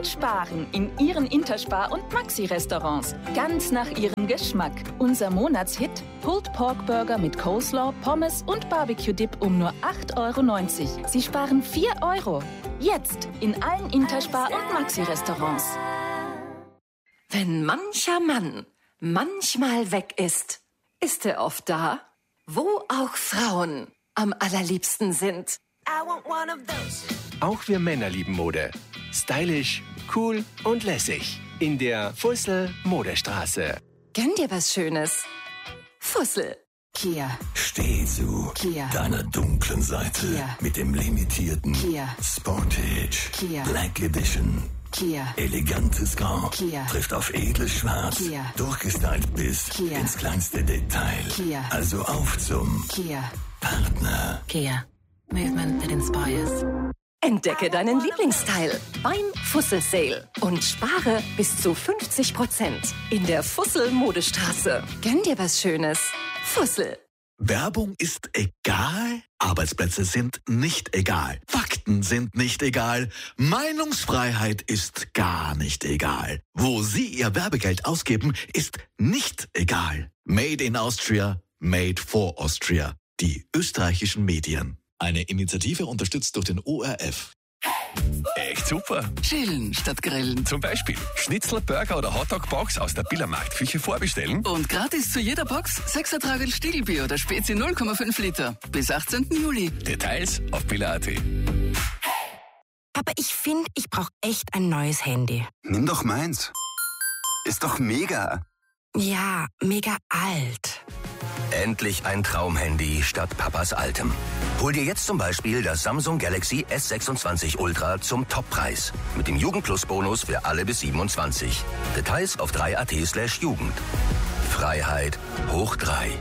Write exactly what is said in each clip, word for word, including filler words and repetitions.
und sparen in Ihren Interspar- und Maxi-Restaurants. Ganz nach Ihrem Geschmack. Unser Monatshit: Pulled Pork Burger mit Coleslaw, Pommes und Barbecue-Dip um nur acht Euro neunzig. Sie sparen vier Euro. Jetzt in allen Interspar- und Maxi-Restaurants. Wenn mancher Mann manchmal weg ist, ist er oft da, wo auch Frauen am allerliebsten sind. Auch wir Männer lieben Mode. Stylisch, cool und lässig. In der Fussel Modestraße. Gönn dir was Schönes. Fussel. Kia. Steh zu Kia. deiner dunklen Seite Kia. mit dem limitierten Kia. Sportage Kia. Black Edition. Kia. Elegantes Grau Kia. trifft auf edles Schwarz, Kia. durchgestylt bis Kia. ins kleinste Detail. Kia. Also auf zum Kia. Partner. Kia. Movement that inspires. Entdecke deinen Lieblingsteil beim Fussel Sale und spare bis zu fünfzig Prozent in der Fussel Modestraße. Gönn dir was Schönes. Fussel. Werbung ist egal, Arbeitsplätze sind nicht egal, Fakten sind nicht egal, Meinungsfreiheit ist gar nicht egal. Wo Sie Ihr Werbegeld ausgeben, ist nicht egal. Made in Austria, made for Austria. Die österreichischen Medien. Eine Initiative unterstützt durch den O R F. Echt super. Chillen statt grillen. Zum Beispiel Schnitzel, Burger oder Hotdog-Box aus der Biller Marktküche vorbestellen. Und gratis zu jeder Box sechs Ertragel Stiegelbier oder Spezi null Komma fünf Liter. Bis achtzehnten Juli. Details auf biller punkt at. Aber ich finde, ich brauche echt ein neues Handy. Nimm doch meins. Ist doch mega. Ja, mega alt. Endlich ein Traumhandy statt Papas altem. Hol dir jetzt zum Beispiel das Samsung Galaxy S sechsundzwanzig Ultra zum Toppreis. Mit dem Jugendplus-Bonus für alle bis siebenundzwanzig. Details auf drei punkt at slash Jugend. Freiheit hoch drei.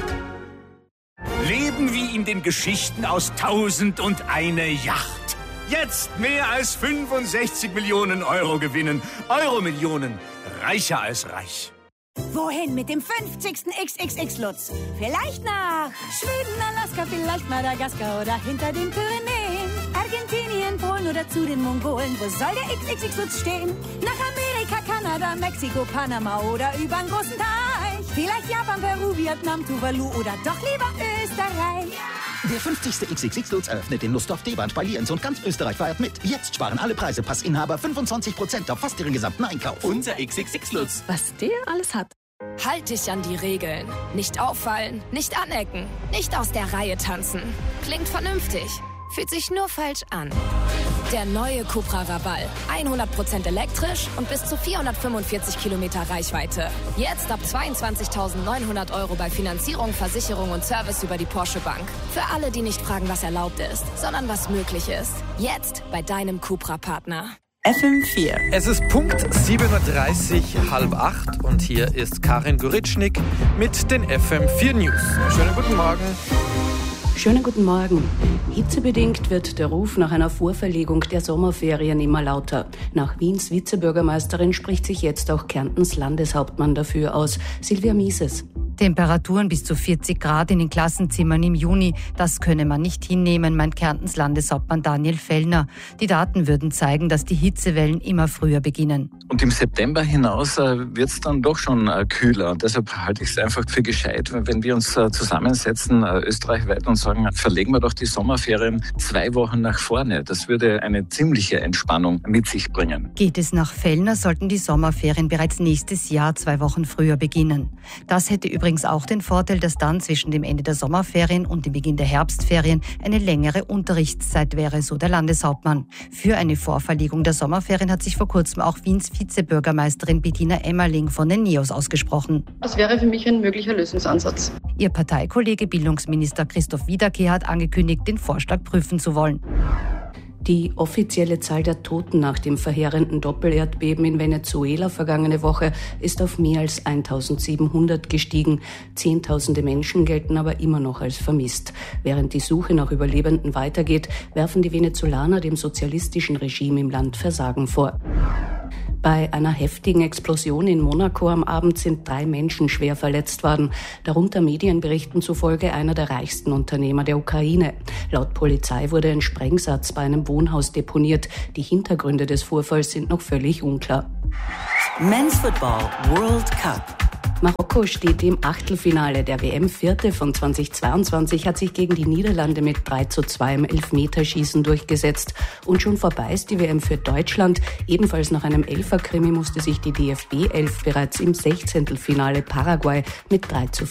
Leben wie in den Geschichten aus Tausend und eine Yacht. Jetzt mehr als fünfundsechzig Millionen Euro gewinnen. Euro-Millionen. Reicher als reich. Wohin mit dem fünfzigsten X X X-Lutz? Vielleicht nach Schweden, Alaska, vielleicht Madagaskar oder hinter den Pyrenäen. Argentinien, Polen oder zu den Mongolen. Wo soll der X X X-Lutz stehen? Nach Amerika, Kanada, Mexiko, Panama oder übern großen Teich. Vielleicht Japan, Peru, Vietnam, Tuvalu oder doch lieber Österreich. Der fünfzigste X X X-Lutz eröffnet in Nussdorf, Deband bei Lienz und ganz Österreich feiert mit. Jetzt sparen alle Preise, Passinhaber fünfundzwanzig Prozent auf fast ihren gesamten Einkauf. Unser X X X-Lutz. Was der alles hat. Halt dich an die Regeln. Nicht auffallen, nicht anecken, nicht aus der Reihe tanzen. Klingt vernünftig, fühlt sich nur falsch an. Der neue Cupra Raval. hundert Prozent elektrisch und bis zu vierhundertfünfundvierzig Kilometer Reichweite. Jetzt ab zweiundzwanzigtausendneunhundert Euro bei Finanzierung, Versicherung und Service über die Porsche Bank. Für alle, die nicht fragen, was erlaubt ist, sondern was möglich ist. Jetzt bei deinem Cupra-Partner. F M vier. Es ist Punkt sieben Uhr dreißig, halb acht und hier ist Karin Goritschnik mit den F M vier News. Schönen guten Morgen. Schönen guten Morgen. Hitzebedingt wird der Ruf nach einer Vorverlegung der Sommerferien immer lauter. Nach Wiens Vizebürgermeisterin spricht sich jetzt auch Kärntens Landeshauptmann dafür aus, Silvia Mieses. Temperaturen bis zu vierzig Grad in den Klassenzimmern im Juni, das könne man nicht hinnehmen, meint Kärntens Landeshauptmann Daniel Fellner. Die Daten würden zeigen, dass die Hitzewellen immer früher beginnen. Und im September hinaus äh, wird es dann doch schon äh, kühler. Und deshalb halte ich es einfach für gescheit, wenn wir uns äh, zusammensetzen, äh, österreichweit, und sagen, verlegen wir doch die Sommerferien zwei Wochen nach vorne. Das würde eine ziemliche Entspannung mit sich bringen. Geht es nach Fellner, sollten die Sommerferien bereits nächstes Jahr zwei Wochen früher beginnen. Das hätte übrigens auch den Vorteil, dass dann zwischen dem Ende der Sommerferien und dem Beginn der Herbstferien eine längere Unterrichtszeit wäre, so der Landeshauptmann. Für eine Vorverlegung der Sommerferien hat sich vor kurzem auch Wiens Vizebürgermeisterin Bettina Emmerling von den NEOS ausgesprochen. Das wäre für mich ein möglicher Lösungsansatz. Ihr Parteikollege Bildungsminister Christoph Wiederkehr hat angekündigt, den Vorschlag prüfen zu wollen. Die offizielle Zahl der Toten nach dem verheerenden Doppelerdbeben in Venezuela vergangene Woche ist auf mehr als eintausendsiebenhundert gestiegen. Zehntausende Menschen gelten aber immer noch als vermisst. Während die Suche nach Überlebenden weitergeht, werfen die Venezolaner dem sozialistischen Regime im Land Versagen vor. Bei einer heftigen Explosion in Monaco am Abend sind drei Menschen schwer verletzt worden, darunter Medienberichten zufolge einer der reichsten Unternehmer der Ukraine. Laut Polizei wurde ein Sprengsatz bei einem Wohnhaus deponiert. Die Hintergründe des Vorfalls sind noch völlig unklar. Men's Football World Cup. Marokko steht im Achtelfinale. Der W M-Vierte von zweitausendzweiundzwanzig hat sich gegen die Niederlande mit drei zu zwei im Elfmeterschießen durchgesetzt. Und schon vorbei ist die W M für Deutschland. Ebenfalls nach einem Elferkrimi musste sich die D F B elf bereits im Sechzehntelfinale Paraguay mit drei zu